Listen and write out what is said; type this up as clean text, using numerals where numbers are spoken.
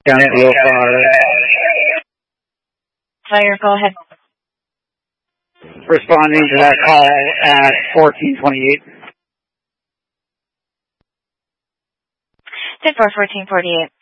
County 305. Fire, go ahead. Responding to that call at 1428. 10-4, 1448.